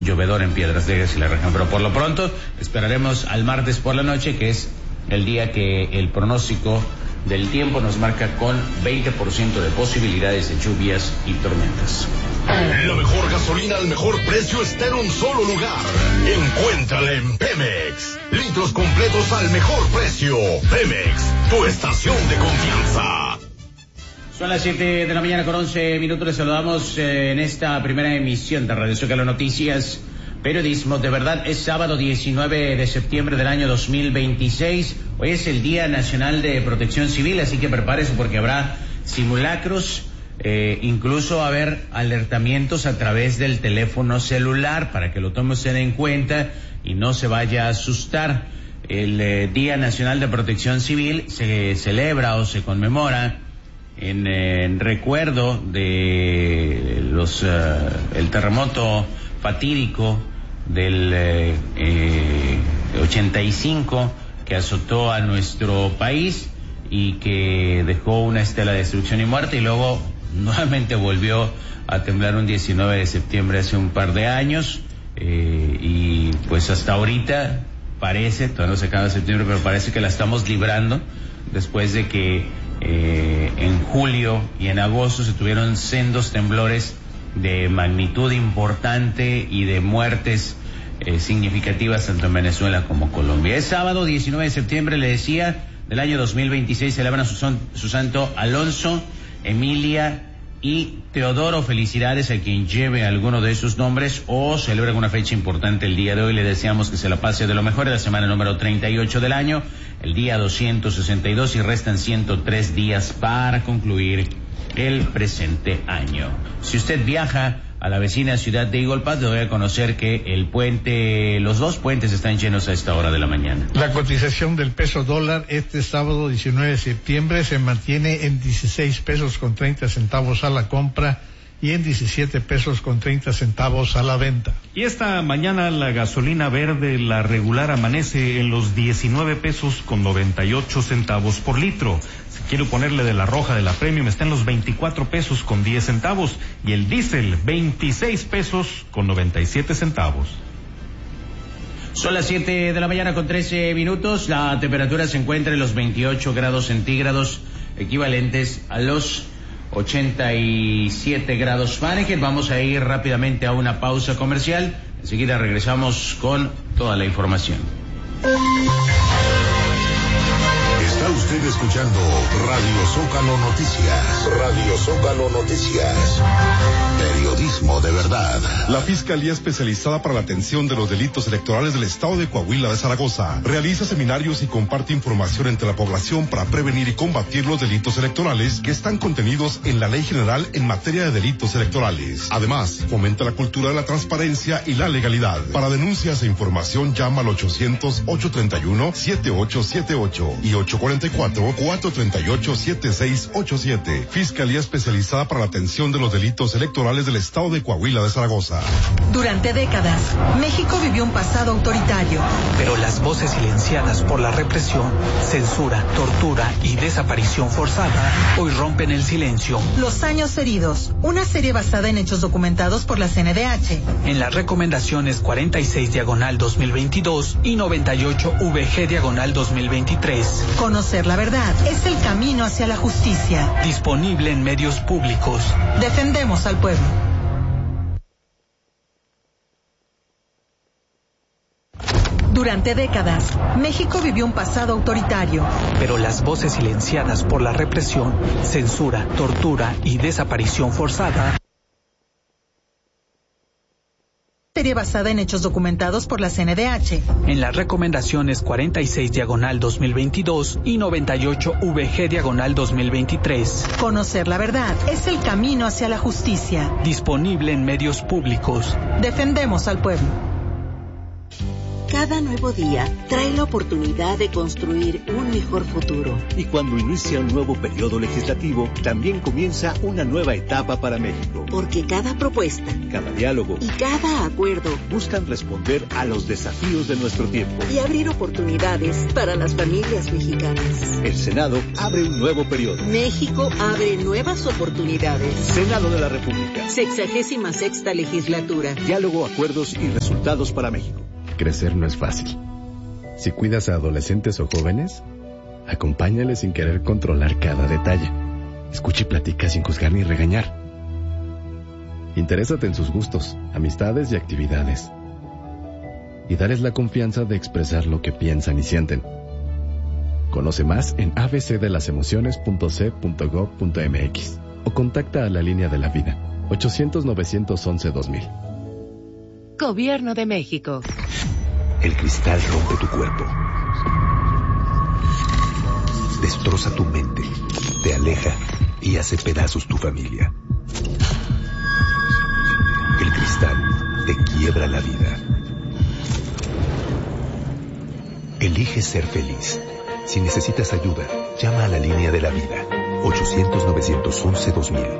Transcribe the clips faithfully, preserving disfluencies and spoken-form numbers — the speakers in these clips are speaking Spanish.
Llovedor en Piedras Negras y la región, pero por lo pronto esperaremos al martes por la noche, que es el día que el pronóstico del tiempo nos marca con veinte por ciento de posibilidades de lluvias y tormentas. La mejor gasolina al mejor precio está en un solo lugar. Encuéntrala en Pemex. Litros completos al mejor precio. Pemex, tu estación de confianza. Son las siete de la mañana con once minutos. Les saludamos eh, en esta primera emisión de Radio Zócalo Noticias. Periodismo de verdad. Es sábado diecinueve de septiembre del año dos mil veintiséis. Hoy es el Día Nacional de Protección Civil, así que prepárese porque habrá simulacros, eh, incluso va a haber alertamientos a través del teléfono celular para que lo tome usted en cuenta y no se vaya a asustar. El eh, Día Nacional de Protección Civil se celebra o se conmemora en, eh, en recuerdo de los uh, el terremoto fatídico del eh, eh, ochenta y cinco que azotó a nuestro país y que dejó una estela de destrucción y muerte, y luego nuevamente volvió a temblar un diecinueve de septiembre hace un par de años, eh, y pues hasta ahorita parece, todavía no se acaba de septiembre, pero parece que la estamos librando después de que eh, en julio y en agosto se tuvieron sendos temblores de magnitud importante y de muertes eh, significativas tanto en Venezuela como Colombia. Es sábado diecinueve de septiembre, le decía, del año dos mil veintiséis, celebran su, son, su santo Alonso, Emilia y Teodoro. Felicidades a quien lleve alguno de esos nombres o celebra una fecha importante el día de hoy. Le deseamos que se la pase de lo mejor en la semana número treinta y ocho del año, el día doscientos sesenta y dos, y restan ciento tres días para concluir el presente año. Si usted viaja a la vecina ciudad de Eagle Pass, le voy a conocer que el puente, los dos puentes están llenos a esta hora de la mañana. La cotización del peso dólar este sábado diecinueve de septiembre se mantiene en dieciséis pesos con treinta centavos a la compra y en diecisiete pesos con treinta centavos a la venta. Y esta mañana la gasolina verde, la regular, amanece en los diecinueve pesos con noventa y ocho centavos por litro. Si quiero ponerle de la roja de la premium, está en los veinticuatro pesos con diez centavos, y el diésel veintiséis pesos con noventa y siete centavos. Son las siete de la mañana con trece minutos. La temperatura se encuentra en los veintiocho grados centígrados, equivalentes a los ochenta y siete grados Fahrenheit. Vamos a ir rápidamente a una pausa comercial. Enseguida regresamos con toda la información. Está usted escuchando Radio Zócalo Noticias. Radio Zócalo Noticias. Periodismo de verdad. La Fiscalía Especializada para la Atención de los Delitos Electorales del Estado de Coahuila de Zaragoza realiza seminarios y comparte información entre la población para prevenir y combatir los delitos electorales que están contenidos en la Ley General en materia de delitos electorales. Además, fomenta la cultura de la transparencia y la legalidad. Para denuncias e información, llama al ochocientos, ochocientos treinta y uno, setenta y ocho setenta y ocho y ochocientos cuarenta y cuatro, cuatrocientos treinta y ocho, setenta y seis ochenta y siete. Fiscalía Especializada para la Atención de los Delitos Electorales del Estado de Coahuila de Zaragoza. Durante décadas, México vivió un pasado autoritario. Pero las voces silenciadas por la represión, censura, tortura y desaparición forzada hoy rompen el silencio. Los años heridos, una serie basada en hechos documentados por la C N D H. En las recomendaciones cuarenta y seis diagonal dos mil veintidós y noventa y ocho V G diagonal dos mil veintitrés. Conocer la verdad es el camino hacia la justicia. Disponible en medios públicos. Defendemos al pueblo. Durante décadas, México vivió un pasado autoritario. Pero las voces silenciadas por la represión, censura, tortura y desaparición forzada. Serie basada en hechos documentados por la C N D H. En las recomendaciones cuarenta y seis diagonal dos mil veintidós y noventa y ocho V G diagonal dos mil veintitrés. Conocer la verdad es el camino hacia la justicia. Disponible en medios públicos. Defendemos al pueblo. Cada nuevo día trae la oportunidad de construir un mejor futuro. Y cuando inicia un nuevo periodo legislativo, también comienza una nueva etapa para México. Porque cada propuesta, cada diálogo y cada acuerdo buscan responder a los desafíos de nuestro tiempo y abrir oportunidades para las familias mexicanas. El Senado abre un nuevo periodo. México abre nuevas oportunidades. Senado de la República. Sexagésima sexta legislatura. Diálogo, acuerdos y resultados para México. Crecer no es fácil. Si cuidas a adolescentes o jóvenes, acompáñales sin querer controlar cada detalle. Escucha y platica sin juzgar ni regañar. Interésate en sus gustos, amistades y actividades. Y darles la confianza de expresar lo que piensan y sienten. Conoce más en a b c de las emociones punto c punto gob punto m x o contacta a la línea de la vida ochocientos, novecientos once, dos mil. Gobierno de México. El cristal rompe tu cuerpo, destroza tu mente, te aleja y hace pedazos tu familia. El cristal te quiebra la vida. Elige ser feliz. Si necesitas ayuda, llama a la línea de la vida ochocientos, novecientos once, dos mil.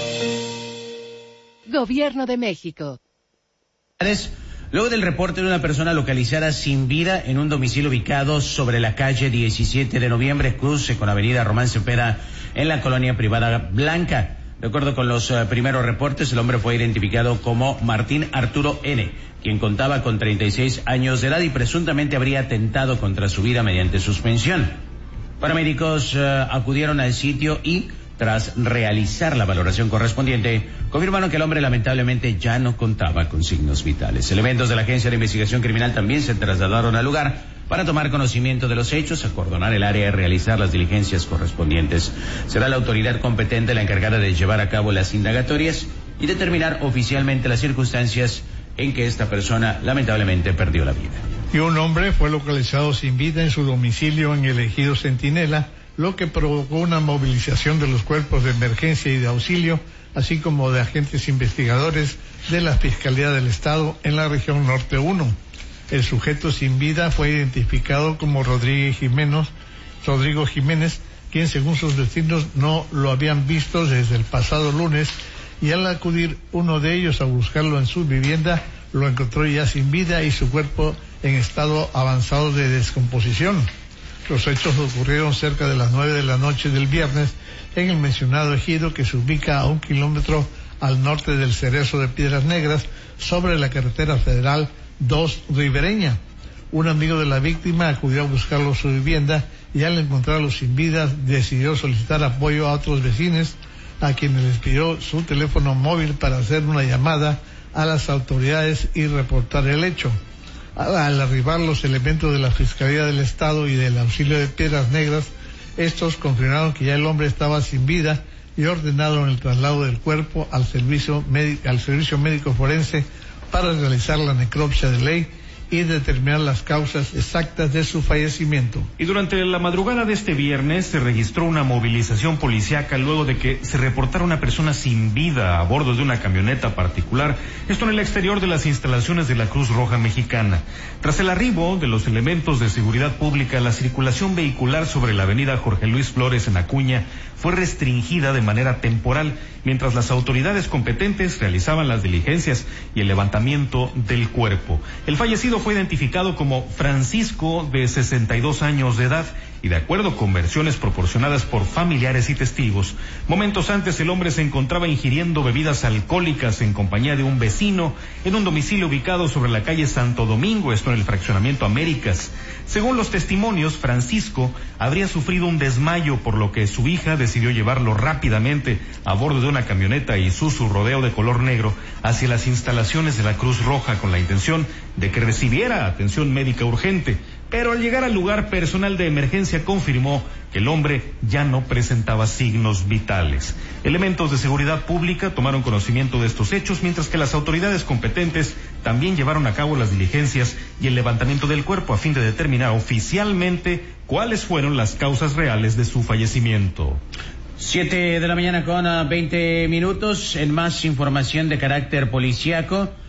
Gobierno de México. Luego del reporte de una persona localizada sin vida en un domicilio ubicado sobre la calle diecisiete de noviembre, cruce con avenida Román Cepeda, en la colonia privada Blanca. De acuerdo con los uh, primeros reportes, el hombre fue identificado como Martín Arturo N., quien contaba con treinta y seis años de edad y presuntamente habría atentado contra su vida mediante suspensión. Paramédicos uh, acudieron al sitio y, tras realizar la valoración correspondiente, confirmaron que el hombre lamentablemente ya no contaba con signos vitales. Elementos de la Agencia de Investigación Criminal también se trasladaron al lugar para tomar conocimiento de los hechos, acordonar el área y realizar las diligencias correspondientes. Será la autoridad competente la encargada de llevar a cabo las indagatorias y determinar oficialmente las circunstancias en que esta persona lamentablemente perdió la vida. Y un hombre fue localizado sin vida en su domicilio en el ejido Centinela, lo que provocó una movilización de los cuerpos de emergencia y de auxilio, así como de agentes investigadores de la Fiscalía del Estado en la región Norte uno. El sujeto sin vida fue identificado como Rodríguez Jiménez, Rodrigo Jiménez, quien según sus vecinos no lo habían visto desde el pasado lunes, y al acudir uno de ellos a buscarlo en su vivienda, lo encontró ya sin vida y su cuerpo en estado avanzado de descomposición. Los hechos ocurrieron cerca de las nueve de la noche del viernes en el mencionado ejido, que se ubica a un kilómetro al norte del Cerezo de Piedras Negras, sobre la carretera federal dos Ribereña. Un amigo de la víctima acudió a buscarlo a su vivienda y al encontrarlo sin vida decidió solicitar apoyo a otros vecinos, a quienes les pidió su teléfono móvil para hacer una llamada a las autoridades y reportar el hecho. Al arribar los elementos de la Fiscalía del Estado y del Auxilio de Piedras Negras, estos confirmaron que ya el hombre estaba sin vida y ordenaron el traslado del cuerpo al servicio médico, al servicio médico forense para realizar la necropsia de ley y determinar las causas exactas de su fallecimiento. Y durante la madrugada de este viernes se registró una movilización policíaca luego de que se reportara una persona sin vida a bordo de una camioneta particular, esto en el exterior de las instalaciones de la Cruz Roja Mexicana. Tras el arribo de los elementos de seguridad pública, la circulación vehicular sobre la avenida Jorge Luis Flores en Acuña fue restringida de manera temporal, mientras las autoridades competentes realizaban las diligencias y el levantamiento del cuerpo. El fallecido fue identificado como Francisco, de sesenta y dos años de edad, y de acuerdo con versiones proporcionadas por familiares y testigos, momentos antes el hombre se encontraba ingiriendo bebidas alcohólicas en compañía de un vecino en un domicilio ubicado sobre la calle Santo Domingo, esto en el fraccionamiento Américas. Según los testimonios, Francisco habría sufrido un desmayo, por lo que su hija decidió llevarlo rápidamente a bordo de una camioneta Isuzu Rodeo de color negro hacia las instalaciones de la Cruz Roja con la intención de que recibiera atención médica urgente. Pero al llegar al lugar, personal de emergencia confirmó que el hombre ya no presentaba signos vitales. Elementos de seguridad pública tomaron conocimiento de estos hechos, mientras que las autoridades competentes también llevaron a cabo las diligencias y el levantamiento del cuerpo a fin de determinar oficialmente cuáles fueron las causas reales de su fallecimiento. Siete de la mañana con veinte minutos. En más información de carácter policíaco,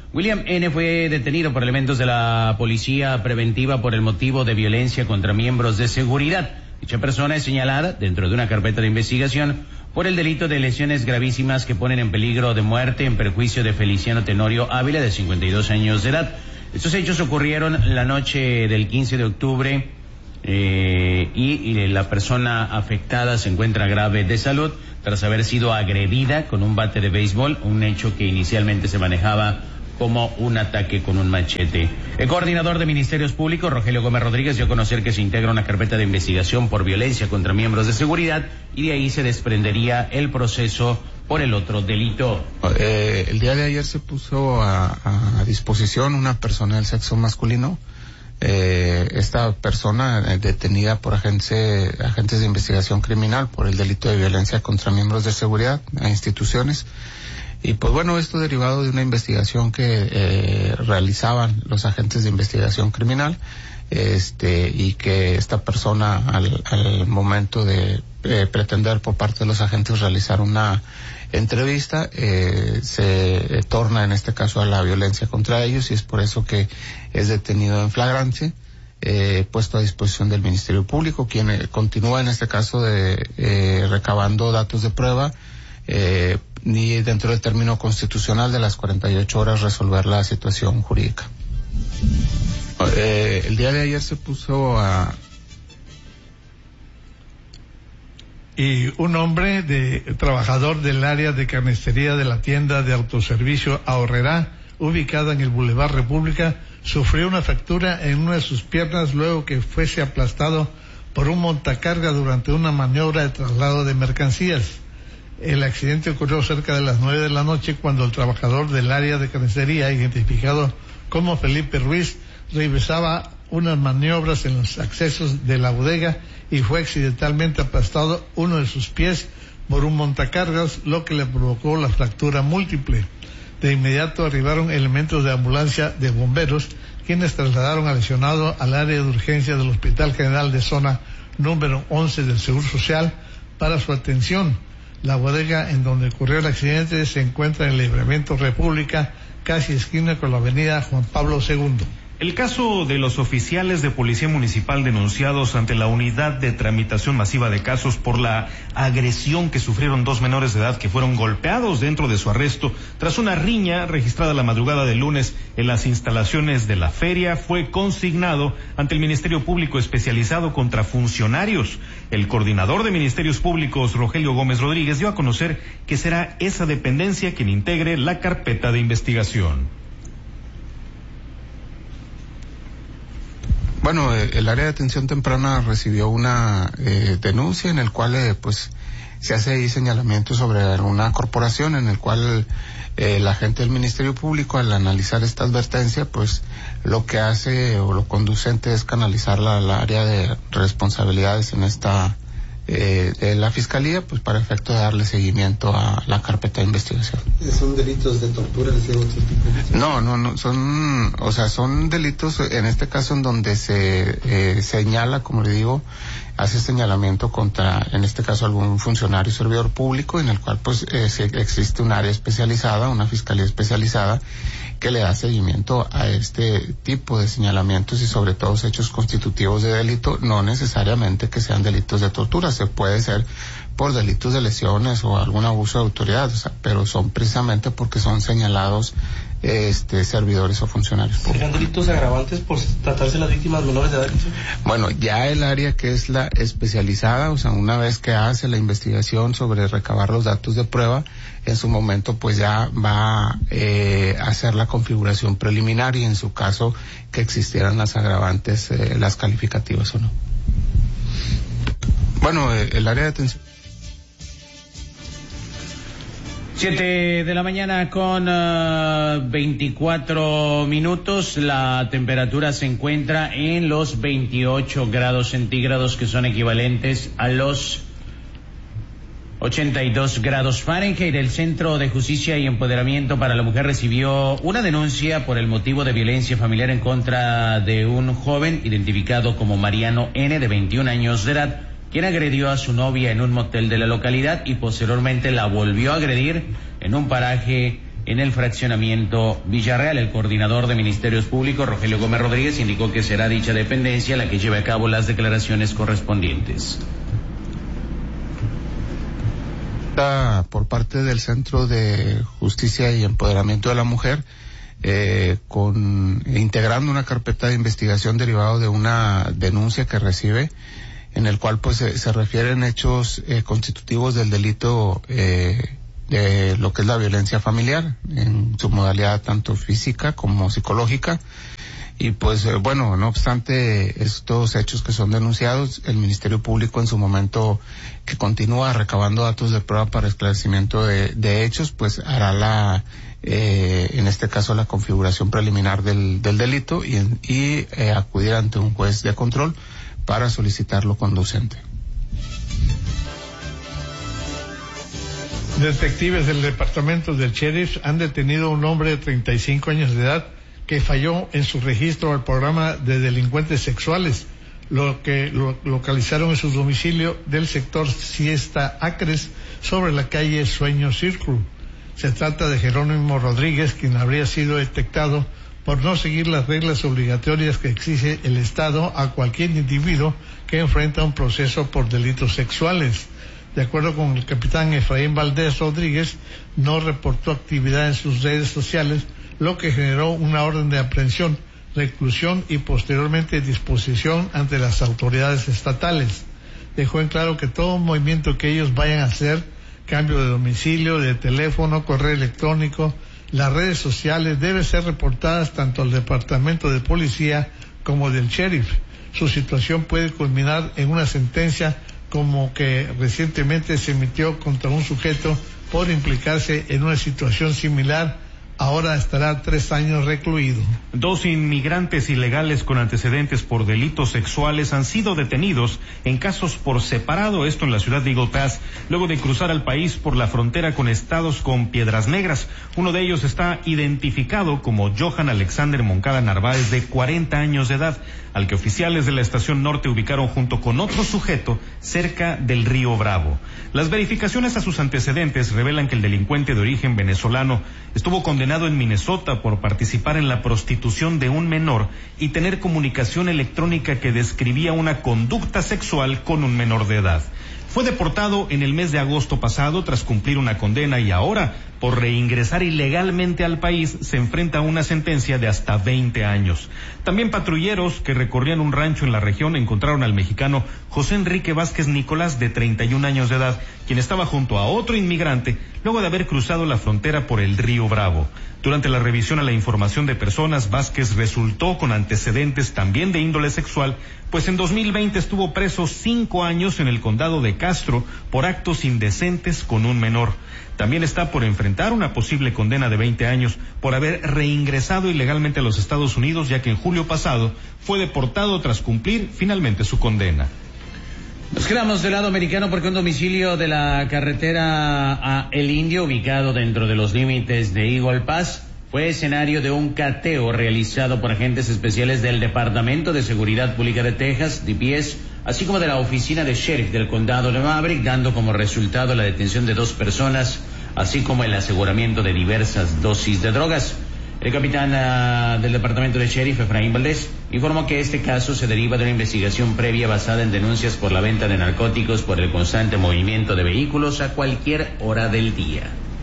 William N. fue detenido por elementos de la policía preventiva por el motivo de violencia contra miembros de seguridad. Dicha persona es señalada dentro de una carpeta de investigación por el delito de lesiones gravísimas que ponen en peligro de muerte en perjuicio de Feliciano Tenorio Ávila, de cincuenta y dos años de edad. Estos hechos ocurrieron la noche del quince de octubre eh, y, y la persona afectada se encuentra grave de salud tras haber sido agredida con un bate de béisbol, un hecho que inicialmente se manejaba como un ataque con un machete. El coordinador de Ministerios Públicos, Rogelio Gómez Rodríguez, dio a conocer que se integra una carpeta de investigación por violencia contra miembros de seguridad y de ahí se desprendería el proceso por el otro delito. Eh, el día de ayer se puso a, a disposición una persona del sexo masculino. Eh, esta persona eh, detenida por agentes, agentes de investigación criminal por el delito de violencia contra miembros de seguridad a instituciones. Y pues bueno, esto derivado de una investigación que eh, realizaban los agentes de investigación criminal, este, y que esta persona al, al momento de eh, pretender por parte de los agentes realizar una entrevista, eh, se eh, torna en este caso a la violencia contra ellos, y es por eso que es detenido en flagrancia, eh, puesto a disposición del Ministerio Público, quien eh, continúa en este caso de eh, recabando datos de prueba, eh, ni dentro del término constitucional de las cuarenta y ocho horas resolver la situación jurídica. Eh, el día de ayer se puso a... Y un hombre de trabajador del área de carnicería de la tienda de autoservicio Ahorrerá, ubicada en el Boulevard República, sufrió una fractura en una de sus piernas luego que fuese aplastado por un montacarga durante una maniobra de traslado de mercancías. El accidente ocurrió cerca de las nueve de la noche cuando el trabajador del área de carnicería, identificado como Felipe Ruiz, realizaba unas maniobras en los accesos de la bodega y fue accidentalmente aplastado uno de sus pies por un montacargas, lo que le provocó la fractura múltiple. De inmediato arribaron elementos de ambulancia de bomberos, quienes trasladaron al lesionado al área de urgencia del Hospital General de Zona número once del Seguro Social para su atención. La bodega en donde ocurrió el accidente se encuentra en el Libramiento República, casi esquina con la avenida Juan Pablo segundo. El caso de los oficiales de policía municipal denunciados ante la unidad de tramitación masiva de casos por la agresión que sufrieron dos menores de edad que fueron golpeados dentro de su arresto tras una riña registrada la madrugada del lunes en las instalaciones de la feria fue consignado ante el Ministerio Público Especializado contra Funcionarios. El coordinador de Ministerios Públicos, Rogelio Gómez Rodríguez, dio a conocer que será esa dependencia quien integre la carpeta de investigación. Bueno, el área de atención temprana recibió una eh, denuncia en el cual eh, pues se hace ahí señalamiento sobre una corporación en el cual eh, la gente del Ministerio Público, al analizar esta advertencia, pues lo que hace o lo conducente es canalizarla al área de responsabilidades en esta eh, de la Fiscalía, pues para efecto de darle seguimiento a la carpeta de investigación. ¿Son delitos de tortura? ¿Les digo otro tipo de... No, no, no, son, o sea, son delitos, en este caso en donde se eh, señala, como le digo, hace señalamiento contra, en este caso, algún funcionario servidor público, en el cual pues eh, existe un área especializada, una fiscalía especializada, que le da seguimiento a este tipo de señalamientos y sobre todo hechos constitutivos de delito, no necesariamente que sean delitos de tortura, se puede ser por delitos de lesiones o algún abuso de autoridad, o sea, pero son precisamente porque son señalados este servidores o funcionarios públicos. ¿Serán delitos agravantes por tratarse de las víctimas menores de edad? Bueno, ya el área que es la especializada, o sea, una vez que hace la investigación sobre recabar los datos de prueba, en su momento pues ya va eh, a hacer la configuración preliminar y en su caso que existieran las agravantes, eh, las calificativas o no. Bueno, eh, el área de atención. Siete de la mañana con uh, veinticuatro minutos. La temperatura se encuentra en los veintiocho grados centígrados, que son equivalentes a los ochenta y dos grados Fahrenheit. El Centro de Justicia y Empoderamiento para la Mujer recibió una denuncia por el motivo de violencia familiar en contra de un joven identificado como Mariano N., de veintiún años de edad, quien agredió a su novia en un motel de la localidad y posteriormente la volvió a agredir en un paraje en el fraccionamiento Villarreal. El coordinador de Ministerios Públicos, Rogelio Gómez Rodríguez, indicó que será dicha dependencia la que lleve a cabo las declaraciones correspondientes. Por parte del Centro de Justicia y Empoderamiento de la Mujer, eh, con integrando una carpeta de investigación derivado de una denuncia que recibe, en el cual pues se, se refieren hechos eh, constitutivos del delito eh, de lo que es la violencia familiar, en su modalidad tanto física como psicológica. Y pues eh, bueno, no obstante estos hechos que son denunciados, el Ministerio Público en su momento, que continúa recabando datos de prueba para esclarecimiento de, de hechos, pues hará la, eh, en este caso la configuración preliminar del, del delito y, y eh, acudir ante un juez de control para solicitarlo conducente. Detectives del departamento del Sheriff han detenido a un hombre de treinta y cinco años de edad que falló en su registro al programa de delincuentes sexuales, lo que lo localizaron en su domicilio del sector Siesta Acres, sobre la calle Sueño Círculo. Se trata de Jerónimo Rodríguez, quien habría sido detectado por no seguir las reglas obligatorias que exige el Estado a cualquier individuo que enfrenta un proceso por delitos sexuales. De acuerdo con el capitán Efraín Valdés Rodríguez, no reportó actividad en sus redes sociales, lo que generó una orden de aprehensión, reclusión y posteriormente disposición ante las autoridades estatales. Dejó en claro que todo movimiento que ellos vayan a hacer, cambio de domicilio, de teléfono, correo electrónico, las redes sociales, deben ser reportadas tanto al Departamento de Policía como del Sheriff. Su situación puede culminar en una sentencia, como que recientemente se emitió contra un sujeto por implicarse en una situación similar. Ahora estará tres años recluido. Dos inmigrantes ilegales con antecedentes por delitos sexuales han sido detenidos en casos por separado, esto en la ciudad de Eagle Pass, luego de cruzar al país por la frontera con estados con Piedras Negras. Uno de ellos está identificado como Johan Alexander Moncada Narváez, de cuarenta años de edad, al que oficiales de la estación norte ubicaron junto con otro sujeto cerca del río Bravo. Las verificaciones a sus antecedentes revelan que el delincuente de origen venezolano estuvo condenado en Minnesota por participar en la prostitución de un menor y tener comunicación electrónica que describía una conducta sexual con un menor de edad. Fue deportado en el mes de agosto pasado tras cumplir una condena y ahora, por reingresar ilegalmente al país, se enfrenta a una sentencia de hasta veinte años. También patrulleros que recorrían un rancho en la región encontraron al mexicano José Enrique Vázquez Nicolás, de treinta y un años de edad, quien estaba junto a otro inmigrante luego de haber cruzado la frontera por el río Bravo. Durante la revisión a la información de personas, Vázquez resultó con antecedentes también de índole sexual, pues en dos mil veinte estuvo preso cinco años en el condado de Castro por actos indecentes con un menor. También está por enfrentar una posible condena de veinte años por haber reingresado ilegalmente a los Estados Unidos, ya que en julio pasado fue deportado tras cumplir finalmente su condena. Nos quedamos del lado americano porque un domicilio de la carretera a El Indio, ubicado dentro de los límites de Eagle Pass, fue escenario de un cateo realizado por agentes especiales del Departamento de Seguridad Pública de Texas, D P S, así como de la Oficina de Sheriff del Condado de Maverick, dando como resultado la detención de dos personas, así como el aseguramiento de diversas dosis de drogas. El capitán uh, del Departamento de Sheriff, Efraín Valdés, informó que este caso se deriva de una investigación previa basada en denuncias por la venta de narcóticos por el constante movimiento de vehículos a cualquier hora del día.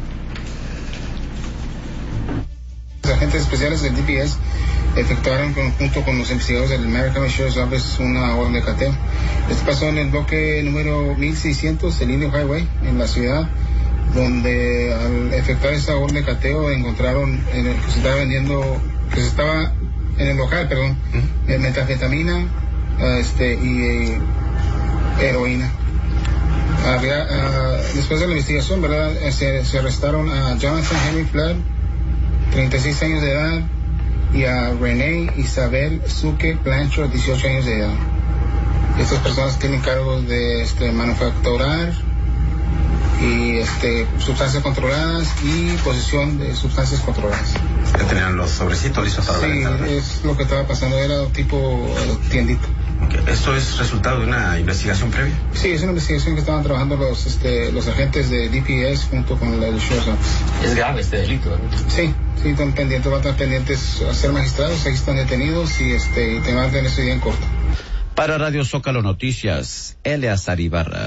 Los agentes especiales del D P S efectuaron junto con los investigadores del American Sheriff's Office una orden de cateo. Esto pasó en el bloque número mil seiscientos, el Indian Highway, en la ciudad, donde al efectuar esa orden de cateo encontraron en el que se estaba vendiendo, que se estaba en el local, perdón, uh-huh. metanfetamina este, y eh, heroína. Había, uh, después de la investigación, ¿verdad? Se, se arrestaron a Jonathan Henry Flood, treinta y seis años de edad, y a Renee Isabel Suque Blanchard, dieciocho años de edad. Estas personas tienen cargos de este, manufacturar y este, sustancias controladas y posesión de sustancias controladas. Que tenían los sobrecitos listos para sí, la venta. Sí, es lo que estaba pasando, era tipo tiendita. ¿Esto es resultado de una investigación previa? Sí, es una investigación que estaban trabajando los este, los agentes de D P S junto con la de Sheriff's Office. Es grave este delito, ¿no? Sí, sí, están pendientes, van a estar pendientes a ser magistrados, aquí están detenidos y este, y te van a tener ese día en corto. Para Radio Zócalo Noticias, Eleazar Ibarra.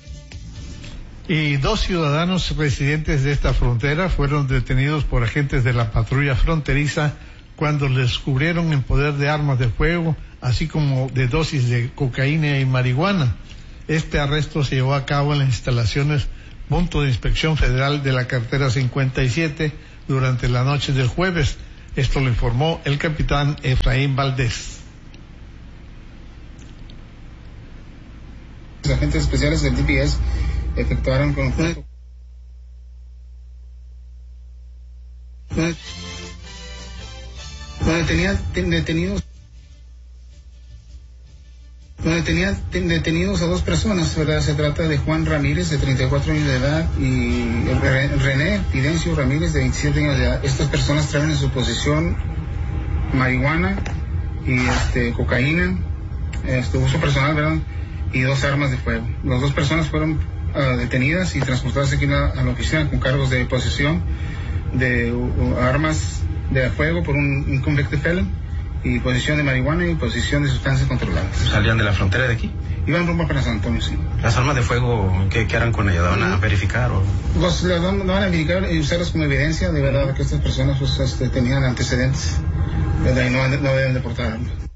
Y dos ciudadanos residentes de esta frontera fueron detenidos por agentes de la patrulla fronteriza cuando les descubrieron en poder de armas de fuego, así como de dosis de cocaína y marihuana. Este arresto se llevó a cabo en las instalaciones Punto de Inspección Federal de la Carretera cincuenta y siete durante la noche del jueves. Esto lo informó el capitán Efraín Valdés. Los agentes especiales del D P S efectuaron conjunto. Donde tenía detenidos donde tenía detenidos a dos personas, ¿verdad? Se trata de Juan Ramírez, de treinta y cuatro años de edad, y René Fidencio Ramírez, de veintisiete años de edad. Estas personas traen en su posesión marihuana y este cocaína, este uso personal, ¿verdad? Y dos armas de fuego. Las dos personas fueron uh, detenidas y transportadas aquí a la, a la oficina con cargos de posesión de uh, armas de fuego por un, un convicted felon, y posesión de marihuana y posesión de sustancias controladas. ¿Salían de la frontera de aquí? Iban rumbo para San Antonio, sí. ¿Las armas de fuego qué, qué harán con ellas? ¿Van a verificar o...? Los, las van, van a verificar y usarlas como evidencia de verdad que estas personas pues, este, tenían antecedentes, ¿verdad? Y no, no deben deportar armas.